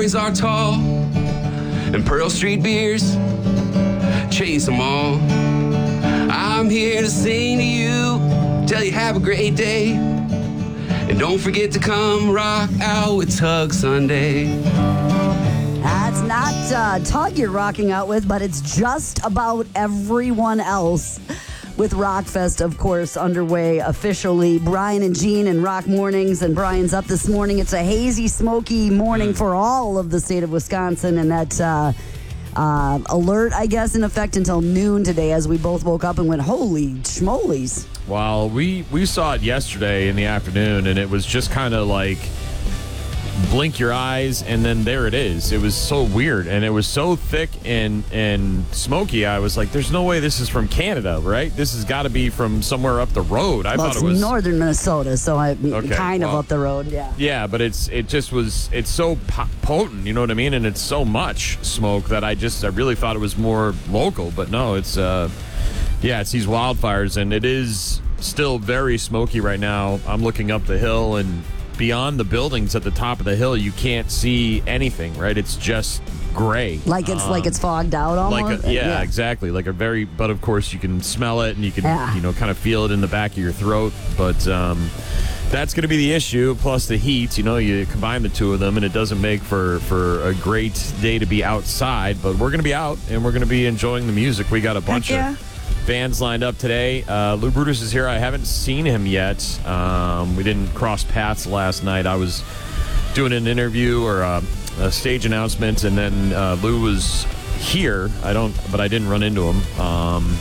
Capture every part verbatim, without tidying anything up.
are tall and Pearl Street beers chase them all. I'm here to sing to you, tell you have a great day, and don't forget to come rock out with Tug Sunday. That's not uh, Tug you're rocking out with, but it's just about everyone else. With Rockfest, of course, underway officially. Brian and Gene and Rock Mornings, and Brian's up this morning. It's a hazy, smoky morning for all of the state of Wisconsin, and that uh, uh, alert, I guess, in effect until noon today as we both woke up and went, holy schmolies. Well, we, we saw it yesterday in the afternoon, and it was just kind of like blink your eyes, and then there it is. It was so weird, and it was so thick and and smoky. I was like, "There's no way this is from Canada, right? This has got to be from somewhere up the road." I well, thought it's it was northern Minnesota, so I okay, kind well, of up the road. Yeah. Yeah, but it's it just was it's so po- potent, you know what I mean? And it's so much smoke that I just I really thought it was more local, but no, it's uh, yeah, it's these wildfires, and it is still very smoky right now. I'm looking up the hill, and beyond the buildings at the top of the hill, you can't see anything, right? It's just gray. Like it's um, like it's fogged out almost? Like a, yeah, yeah, exactly. Like a very, but of course you can smell it and you can, yeah. you know, kind of feel it in the back of your throat. But um, that's going to be the issue. Plus the heat, you know, you combine the two of them and it doesn't make for, for a great day to be outside. But we're going to be out and we're going to be enjoying the music. We got a bunch Heck yeah. of bands lined up today. Uh, Lou Brutus is here. I haven't seen him yet. Um, we didn't cross paths last night. I was doing an interview or a, a stage announcement, and then uh, Lou was here. I don't, but I didn't run into him. Um,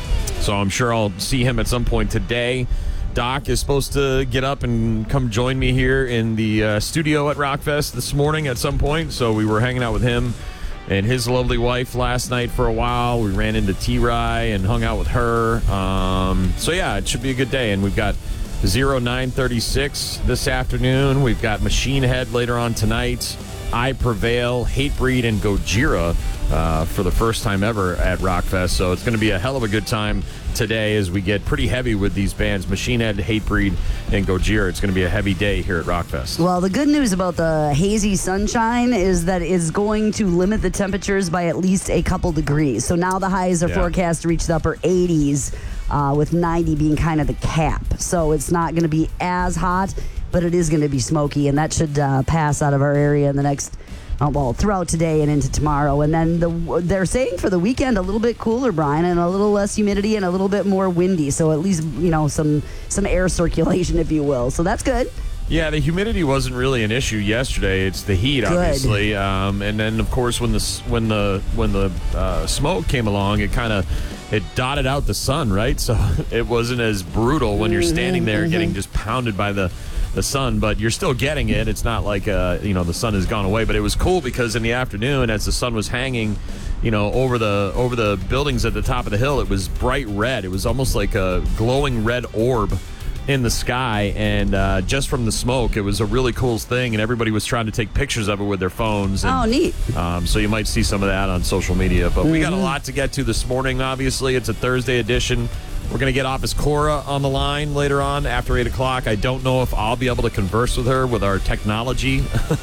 so I'm sure I'll see him at some point today. Doc is supposed to get up and come join me here in the uh, studio at Rockfest this morning at some point. So we were hanging out with him and his lovely wife last night for a while. We ran into T-Rye and hung out with her. Um, so, yeah, it should be a good day. And we've got zero nine thirty-six this afternoon. We've got Machine Head later on tonight. I Prevail, Hatebreed, and Gojira uh, for the first time ever at Rockfest. So it's going to be a hell of a good time today as we get pretty heavy with these bands, Machine Head, Hatebreed, and Gojira. It's going to be a heavy day here at Rockfest. Well, the good news about the hazy sunshine is that it's going to limit the temperatures by at least a couple degrees. So now the highs are yeah. forecast to reach the upper eighties, uh, with ninety being kind of the cap. So it's not going to be as hot, but it is going to be smoky, and that should uh, pass out of our area in the next, uh, well, throughout today and into tomorrow. And then the, they're saying for the weekend a little bit cooler, Brian, and a little less humidity and a little bit more windy. So at least, you know, some some air circulation, if you will. So that's good. Yeah, the humidity wasn't really an issue yesterday. It's the heat, Good. obviously, um, and then of course when the when the when the uh, smoke came along, it kind of it dotted out the sun, right? So it wasn't as brutal when you're standing there mm-hmm. getting just pounded by the the sun, but you're still getting it. It's not like uh, you know the sun has gone away, but it was cool because in the afternoon, as the sun was hanging, you know, over the over the buildings at the top of the hill, it was bright red. It was almost like a glowing red orb in the sky, and uh, just from the smoke, it was a really cool thing, and everybody was trying to take pictures of it with their phones. And, oh, neat. Um, so you might see some of that on social media, but mm-hmm. we got a lot to get to this morning. Obviously, it's a Thursday edition. We're going to get Office Cora on the line later on after eight o'clock. I don't know if I'll be able to converse with her with our technology.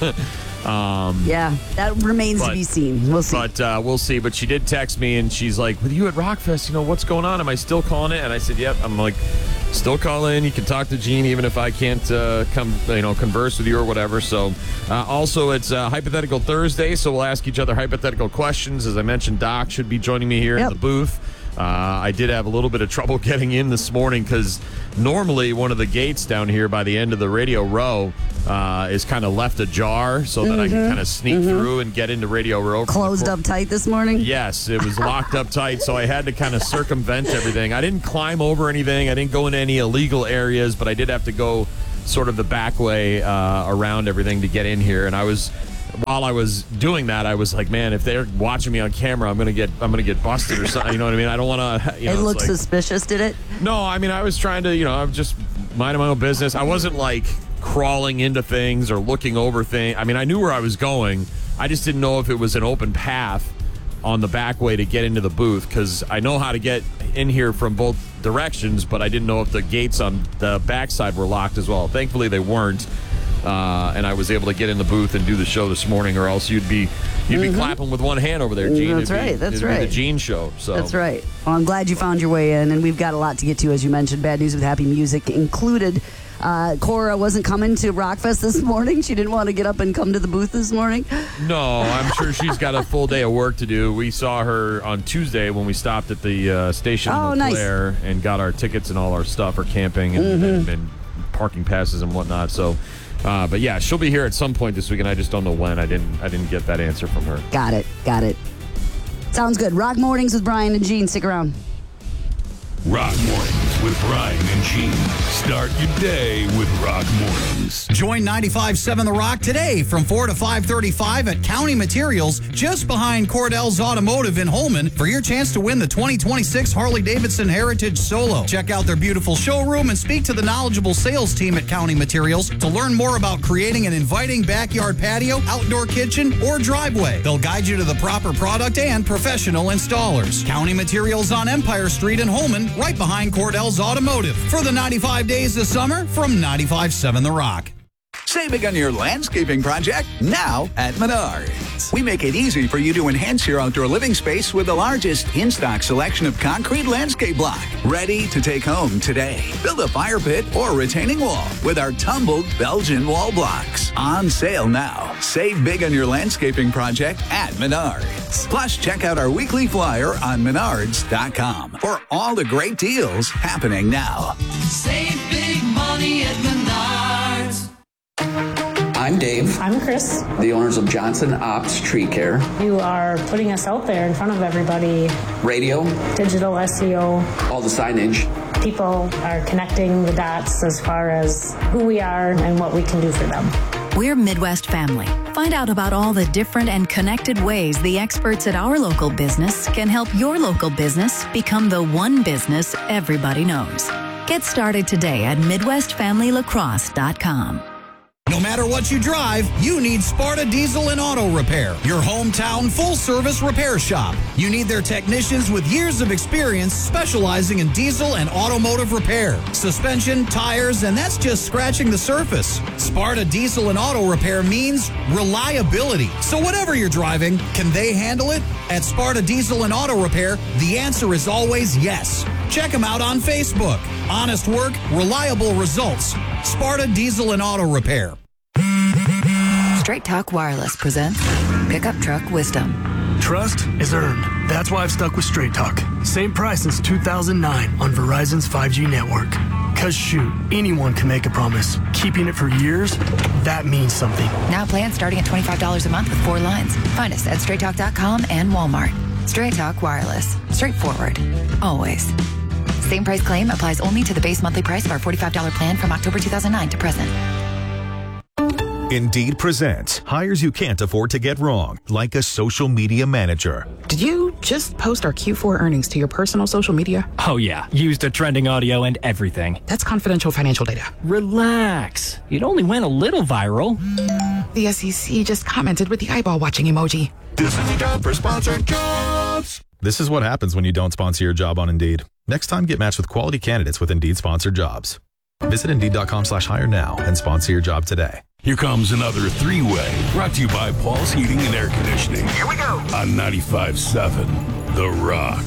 Um, yeah, that remains but, to be seen. We'll see. But uh, we'll see. But she did text me, and she's like, with you at Rockfest, you know, what's going on? Am I still calling it? And I said, yep. I'm like, still call in. You can talk to Gene even if I can't uh, come, you know, converse with you or whatever. So uh, also, it's uh, Hypothetical Thursday, so we'll ask each other hypothetical questions. As I mentioned, Doc should be joining me here yep. in the booth. Uh, I did have a little bit of trouble getting in this morning because normally one of the gates down here by the end of the Radio Row uh, is kind of left ajar so that mm-hmm. I can kind of sneak mm-hmm. through and get into Radio Row. Closed up tight this morning? Yes, it was locked up tight, so I had to kind of circumvent everything. I didn't climb over anything. I didn't go into any illegal areas, but I did have to go sort of the back way uh, around everything to get in here, and I was... While I was doing that, I was like, "Man, if they're watching me on camera, I'm gonna get, I'm gonna get busted or something." You know what I mean? I don't want to. You know, it looked like, suspicious, did it? No, I mean, I was trying to, you know, I'm just minding my own business. I wasn't like crawling into things or looking over things. I mean, I knew where I was going. I just didn't know if it was an open path on the back way to get into the booth because I know how to get in here from both directions, but I didn't know if the gates on the backside were locked as well. Thankfully, they weren't. uh, and I was able to get in the booth and do the show this morning, or else you'd be you'd be mm-hmm. clapping with one hand over there, Gene. That's it'd right. Be, that's it'd right. Be the Gene show. So that's right. Well, I'm glad you found your way in, and we've got a lot to get to, as you mentioned. Bad news with happy music included. Uh, Cora wasn't coming to Rockfest this morning. She didn't want to get up and come to the booth this morning. No, I'm sure she's got a full day of work to do. We saw her on Tuesday when we stopped at the uh, station oh, in Eau nice. Claire and got our tickets and all our stuff, our camping and, mm-hmm. and, and parking passes and whatnot. So, uh, but yeah, she'll be here at some point this week, and I just don't know when. I didn't, I didn't get that answer from her. Got it, got it. Sounds good. Rock Mornings with Brian and Gene. Stick around. Rock Mornings with Brian and Gene. Start your day with Rock Mornings. Join ninety-five point seven The Rock today from four to five thirty-five at County Materials, just behind Cordell's Automotive in Holman, for your chance to win the twenty twenty-six Harley-Davidson Heritage Solo. Check out their beautiful showroom and speak to the knowledgeable sales team at County Materials to learn more about creating an inviting backyard patio, outdoor kitchen, or driveway. They'll guide you to the proper product and professional installers. County Materials on Empire Street in Holman, right behind Cordell's Automotive. For the ninety-five days of summer from ninety-five point seven The Rock. Save big on your landscaping project now at Menards. We make it easy for you to enhance your outdoor living space with the largest in-stock selection of concrete landscape block. Ready to take home today. Build a fire pit or retaining wall with our tumbled Belgian wall blocks. On sale now. Save big on your landscaping project at Menards. Plus, check out our weekly flyer on menards dot com for all the great deals happening now. Save big money at Menards. I'm Dave. I'm Chris. The owners of Johnson Ops Tree Care. You are putting us out there in front of everybody. Radio. Digital S E O. All the signage. People are connecting the dots as far as who we are and what we can do for them. We're Midwest Family. Find out about all the different and connected ways the experts at our local business can help your local business become the one business everybody knows. Get started today at midwest family lacrosse dot com. No matter what you drive, you need Sparta Diesel and Auto Repair, your hometown full-service repair shop. You need their technicians with years of experience specializing in diesel and automotive repair, suspension, tires, and that's just scratching the surface. Sparta Diesel and Auto Repair means reliability. So whatever you're driving, can they handle it? At Sparta Diesel and Auto Repair, the answer is always yes. Check them out on Facebook. Honest work, reliable results. Sparta Diesel and Auto Repair. Straight Talk Wireless presents Pickup Truck Wisdom. Trust is earned. That's why I've stuck with Straight Talk. Same price since two thousand nine on Verizon's five G network. Cause shoot, anyone can make a promise. Keeping it for years, that means something. Now plans starting at twenty-five dollars a month with four lines. Find us at straight talk dot com and Walmart. Straight Talk Wireless. Straightforward. Always. Same price claim applies only to the base monthly price of our forty-five dollars plan from October two thousand nine to present. Indeed presents hires you can't afford to get wrong, like a social media manager. Did you just post our Q four earnings to your personal social media? Oh yeah, used the trending audio and everything. That's confidential financial data. Relax. It only went a little viral. The S E C just commented with the eyeball watching emoji. This is the job for sponsored jobs. This is what happens when you don't sponsor your job on Indeed. Next time, get matched with quality candidates with Indeed sponsored jobs. Visit Indeed.com slash hire now and sponsor your job today. Here comes another three-way, brought to you by Paul's Heating and Air Conditioning. Here we go. On ninety-five point seven The Rock.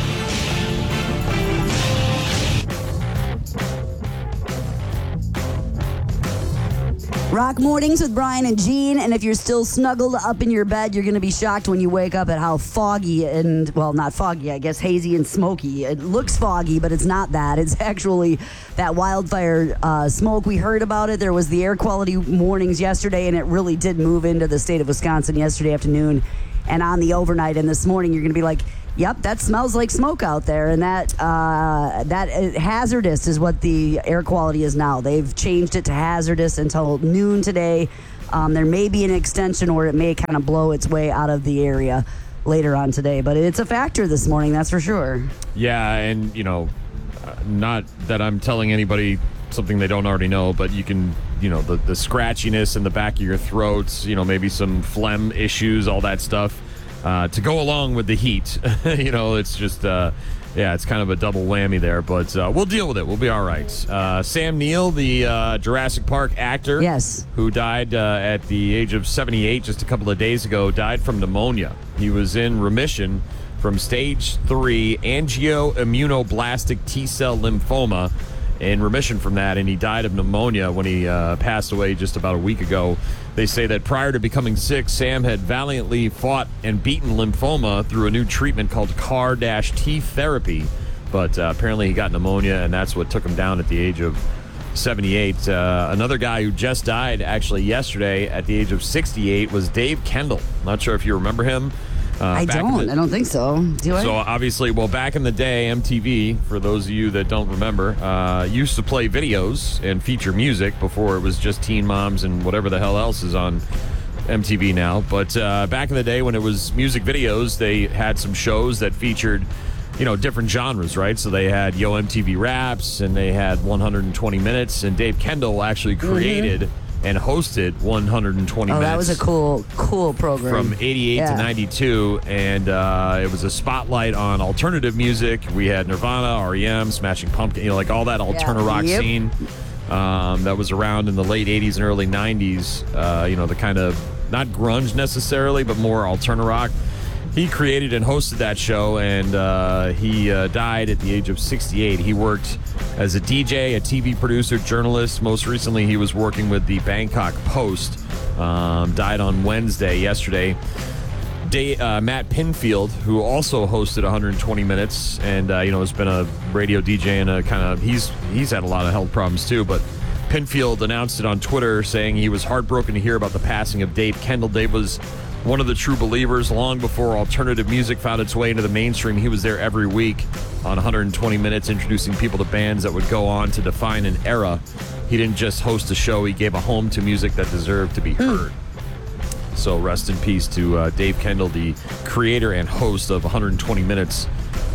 Rock Mornings with Brian and Gene, and if you're still snuggled up in your bed, you're going to be shocked when you wake up at how foggy and, well, not foggy, I guess hazy and smoky. It looks foggy, but it's not that. It's actually that wildfire uh, smoke. We heard about it. There was the air quality warnings yesterday, and it really did move into the state of Wisconsin yesterday afternoon and on the overnight. And this morning, you're going to be like, yep, that smells like smoke out there, and that uh, that uh, hazardous is what the air quality is now. They've changed it to hazardous until noon today. Um, there may be an extension, or it may kind of blow its way out of the area later on today, but it's a factor this morning, that's for sure. Yeah, and you know, uh, not that I'm telling anybody something they don't already know, but you can, you know, the the scratchiness in the back of your throats, you know, maybe some phlegm issues, all that stuff. Uh, to go along with the heat, you know, it's just uh, Yeah, it's kind of a double whammy there, but uh, we'll deal with it. We'll be all right. Uh, Sam Neill, the uh, Jurassic Park actor, yes, who died uh, at the age of seventy-eight just a couple of days ago, died from pneumonia. He was in remission from stage three angioimmunoblastic T-cell lymphoma, in remission from that, and he died of pneumonia when he uh, passed away just about a week ago. They say that prior to becoming sick, Sam had valiantly fought and beaten lymphoma through a new treatment called C A R T therapy, but uh, apparently he got pneumonia, and that's what took him down at the age of seventy-eight. Uh, another guy who just died actually yesterday at the age of sixty-eight was Dave Kendall. Not sure if you remember him. Uh, I don't. The, I don't think so. Do I? So obviously, well, back in the day, M T V, for those of you that don't remember, uh, used to play videos and feature music before it was just Teen Moms and whatever the hell else is on M T V now. But uh, back in the day when it was music videos, they had some shows that featured, you know, different genres, right? So they had Yo M T V Raps, and they had one hundred twenty minutes, and Dave Kendall actually created mm-hmm. and hosted one hundred twenty oh, minutes. That was a cool, cool program. From eighty-eight yeah. to ninety-two, and uh, it was a spotlight on alternative music. We had Nirvana, R E M, Smashing Pumpkins, you know, like all that alternative yeah. rock yep. scene um, that was around in the late eighties and early nineties. Uh, you know, the kind of, not grunge necessarily, but more alternative rock. He created and hosted that show, and uh, he uh, died at the age of sixty-eight. He worked as a D J, a T V producer, journalist. Most recently, he was working with the Bangkok Post. Um, died on Wednesday, yesterday. Day, uh, Matt Pinfield, who also hosted one hundred twenty minutes, and uh, you know has been a radio D J and a kind of he's he's had a lot of health problems too. But Pinfield announced it on Twitter, saying he was heartbroken to hear about the passing of Dave Kendall. Dave was one of the true believers long before alternative music found its way into the mainstream. He was there every week on one hundred twenty minutes, introducing people to bands that would go on to define an era. He didn't just host a show, he gave a home to music that deserved to be heard. Mm. So rest in peace to uh, Dave Kendall, the creator and host of one hundred twenty minutes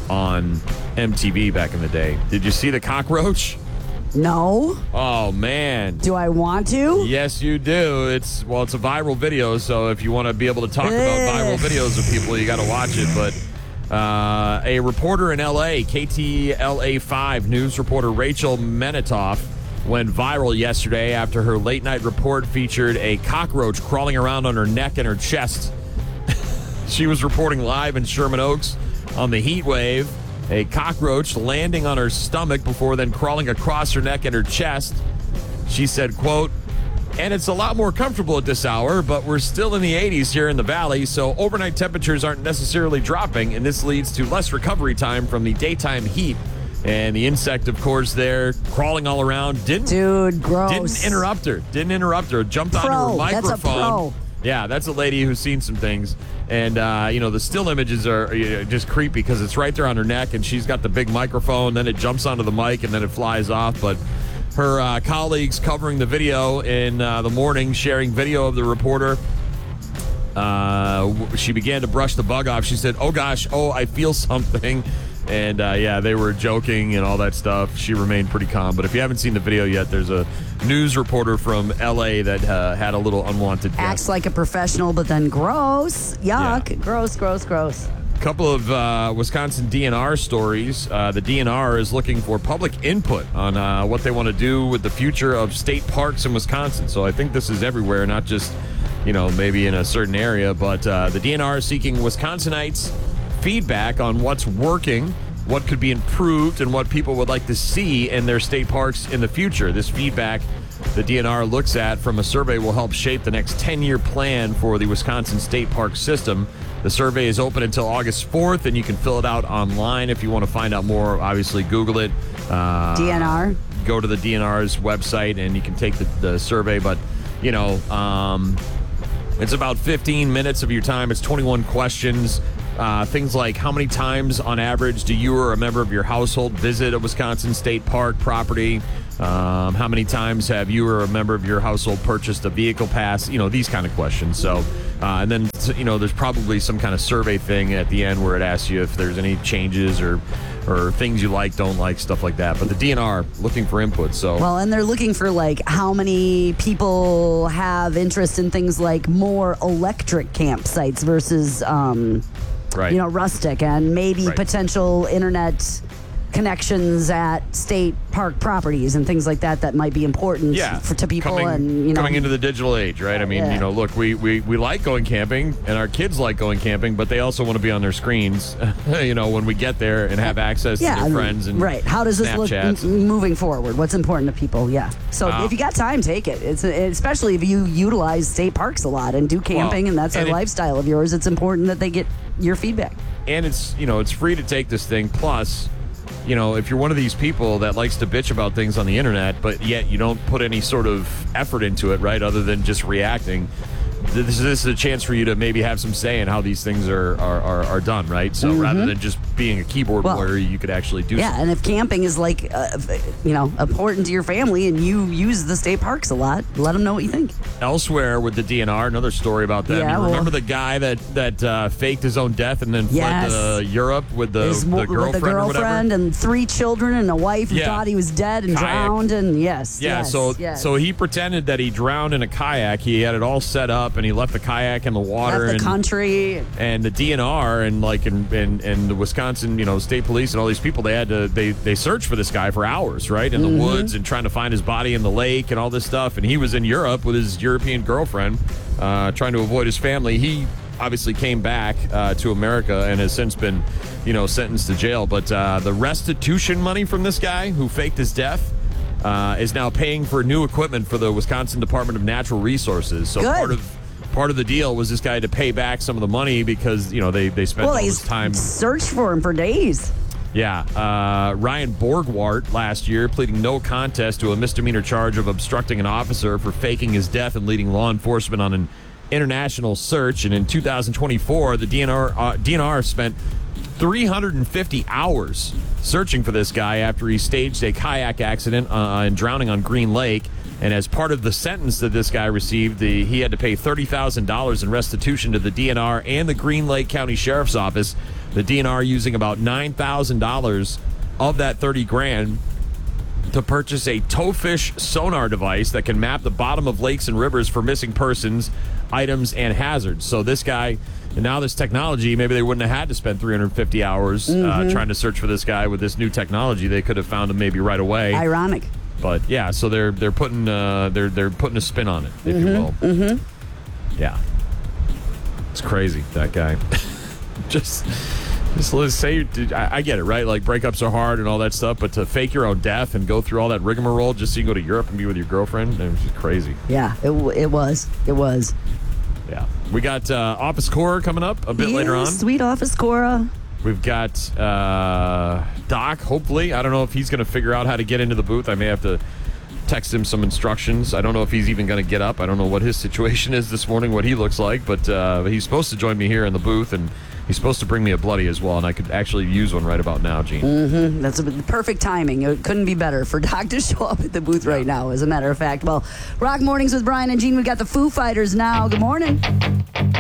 on M T V back in the day. Did you see the cockroach? No. Oh, man. Do I want to? Yes, you do. It's well, it's a viral video, so if you want to be able to talk Ugh. about viral videos of people, you got to watch it. But uh, a reporter in L A, K T L A five news reporter Rachel Menitoff, went viral yesterday after her late-night report featured a cockroach crawling around on her neck and her chest. She was reporting live in Sherman Oaks on the heat wave. A cockroach landing on her stomach before then crawling across her neck and her chest. She said, quote, "And it's a lot more comfortable at this hour, but we're still in the eighties here in the valley, so overnight temperatures aren't necessarily dropping, and this leads to less recovery time from the daytime heat." And the insect, of course, there crawling all around. Didn't Dude, gross. Didn't interrupt her. Didn't interrupt her. Jumped pro. onto her microphone. That's a pro. Yeah, that's a lady who's seen some things. And, uh, you know, the still images are you know, just creepy because it's right there on her neck, and she's got the big microphone. Then it jumps onto the mic, and then it flies off. But her uh, colleagues covering the video in uh, the morning, sharing video of the reporter, uh, she began to brush the bug off. She said, "Oh, gosh, oh, I feel something." And, uh, yeah, they were joking and all that stuff. She remained pretty calm. But if you haven't seen the video yet, there's a news reporter from L A that uh, had a little unwanted guest. Acts like a professional, but then gross. Yuck. Yeah. Gross, gross, gross. A couple of uh, Wisconsin D N R stories. Uh, the D N R is looking for public input on uh, what they want to do with the future of state parks in Wisconsin. So I think this is everywhere, not just, you know, maybe in a certain area. But uh, the D N R is seeking Wisconsinites' feedback on what's working, what could be improved, and what people would like to see in their state parks in the future. This feedback the D N R looks at from a survey will help shape the next ten-year plan for the Wisconsin state park system. The survey is open until August fourth, and you can fill it out online if you want to find out more. Obviously, Google it. Uh, D N R? Go to the D N R's website, and you can take the, the survey. But, you know, um, it's about fifteen minutes of your time. It's twenty-one questions. Uh, things like how many times on average do you or a member of your household visit a Wisconsin state park property? Um, how many times have you or a member of your household purchased a vehicle pass? You know, these kind of questions. So, uh, and then, you know, there's probably some kind of survey thing at the end where it asks you if there's any changes or or things you like, don't like, stuff like that. But the D N R looking for input. So well, and they're looking for like how many people have interest in things like more electric campsites versus um Right. you know, rustic and maybe Right. potential internet connections at state park properties and things like that that might be important Yeah, for, to people. coming, and you know, coming into the digital age, right? I mean, Yeah. you know, look, we, we we like going camping, and our kids like going camping, but they also want to be on their screens, you know, when we get there and have access yeah, to their friends and right. How does this look Snapchats. m- moving forward? What's important to people? Yeah. So Uh, if you got time, take it. It's especially if you utilize state parks a lot and do camping, Well, and that's and a it- lifestyle of yours. It's important that they get your feedback. and it's you know it's free to take this thing. Plus, you know, if you're one of these people that likes to bitch about things on the internet, but yet you don't put any sort of effort into it, right, other than just reacting, this is, this is a chance for you to maybe have some say in how these things are are, are, are done, right? So Mhm. rather than just being a keyboard Well, warrior, you could actually do Yeah, something. and if camping is like, uh, you know, important to your family and you use the state parks a lot, let them know what you think. Elsewhere with the D N R, another story about them. Yeah, you well- remember the guy that that uh, faked his own death and then Yes. fled to Europe with the, His the mo- girlfriend, with the or whatever? girlfriend and three children and a wife who Yeah. thought he was dead and Kayak. drowned and yes, Yeah, yes, so yes. so he pretended that he drowned in a kayak. He had it all set up, and he left the kayak in the water. left the and, country. and the D N R and like and, and and the Wisconsin, you know, state police and all these people, they had to they they searched for this guy for hours, right, in the Mhm. woods and trying to find his body in the lake and all this stuff. And he was in Europe with his European girlfriend, uh, trying to avoid his family. He obviously came back uh, to America and has since been, you know, sentenced to jail. But uh, the restitution money from this guy who faked his death uh, is now paying for new equipment for the Wisconsin Department of Natural Resources. So Good. part of part of the deal was this guy had to pay back some of the money because, you know, they, they spent Well, all they this time. searched for him for days. Yeah. Uh, Ryan Borgwart last year pleading no contest to a misdemeanor charge of obstructing an officer for faking his death and leading law enforcement on an international search. And in two thousand twenty-four, the D N R uh, D N R spent three hundred fifty hours searching for this guy after he staged a kayak accident uh, and drowning on Green Lake. And as part of the sentence that this guy received, the, he had to pay thirty thousand dollars in restitution to the D N R and the Green Lake County Sheriff's Office. The D N R using about nine thousand dollars of that thirty grand to purchase a towfish sonar device that can map the bottom of lakes and rivers for missing persons, items, and hazards. So this guy, and now this technology, maybe they wouldn't have had to spend three hundred fifty hours uh, Mhm. trying to search for this guy with this new technology. They could have found him maybe right away. Ironic. But yeah, so they're they're putting uh, they're they're putting a spin on it, if you will. Mm-hmm. Yeah, it's crazy, that guy. just just let's say I, I get it, right? Like breakups are hard and all that stuff, but to fake your own death and go through all that rigmarole just so you can go to Europe and be with your girlfriend, it was just crazy. Yeah, it, w- it was. It was. Yeah, we got uh, Office Core coming up a bit Yeah, later on. Sweet Office Cora. We've got uh, Doc, hopefully. I don't know if he's going to figure out how to get into the booth. I may have to text him some instructions. I don't know if he's even going to get up. I don't know what his situation is this morning, what he looks like. But uh, he's supposed to join me here in the booth, and he's supposed to bring me a Bloody as well. And I could actually use one right about now, Gene. Mm-hmm. That's a, the perfect timing. It couldn't be better for Doc to show up at the booth right now, as a matter of fact. Well, Rock Mornings with Brian and Gene. We got the Foo Fighters now. Good morning.